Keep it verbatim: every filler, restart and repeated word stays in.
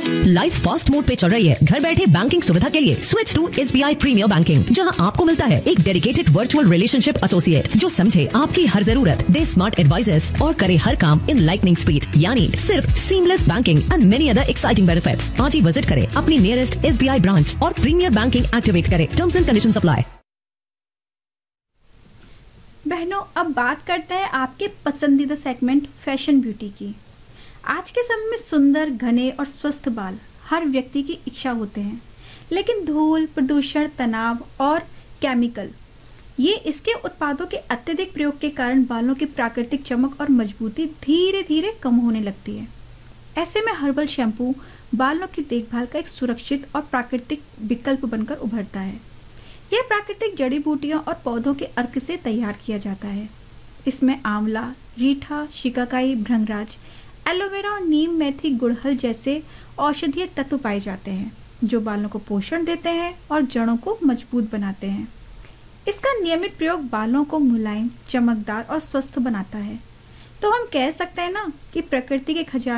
Life fast mode पे चल रही है। घर बैठे बैंकिंग सुविधा के लिए switch to SBI premiere banking, जहां आपको मिलता है एक डेडिकेटेड वर्चुअल रिलेशनशिप एसोसिएट जो समझे आपकी हर जरूरत, दे स्मार्ट एडवाइजेस और करे हर काम इन लाइटनिंग स्पीड, यानी सिर्फ seamless banking and many other exciting benefits. आज ही विजिट करें अपनी नियरेस्ट एसबीआई ब्रांच और प्रीमियर बैंकिंग एक्टिवेट करें। Terms and conditions apply. बहनों, अब बात करते हैं आपके पसंदीदा सेगमेंट फैशन ब्यूटी की। आज के समय में सुंदर, घने और स्वस्थ बाल हर व्यक्ति की इच्छा होते हैं, लेकिन धूल, प्रदूषण, तनाव और केमिकल ये इसके उत्पादों के अत्यधिक प्रयोग के कारण बालों की प्राकृतिक चमक और मजबूती धीरे धीरे कम होने लगती है। ऐसे में हर्बल शैम्पू बालों की देखभाल का एक सुरक्षित और प्राकृतिक विकल्प बनकर उभरता है। यह प्राकृतिक जड़ी बूटियों और पौधों के अर्क से तैयार किया जाता है। इसमें आंवला, रीठा, शिकाकाई, भृंगराज, एलोवेरा और नीम, मेथी, गुड़हल जैसे औषधीय तत्व पाए जाते हैं जो बालों को पोषण देते हैं और जड़ों को मजबूत बनाते हैं। इसका नियमित प्रयोग बालों को मुलायम, चमकदार और स्वस्थ बनाता है। तो हम कह सकते हैं ना कि प्रकृति के खजाने